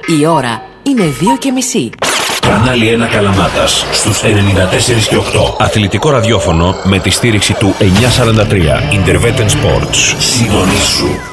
Η ώρα είναι 2:30. Κανάλι 1 Καλαμάτας στους 94 και 8. Αθλητικό ραδιόφωνο με τη στήριξη του 943. Intervetten Sports. Συντονίσου.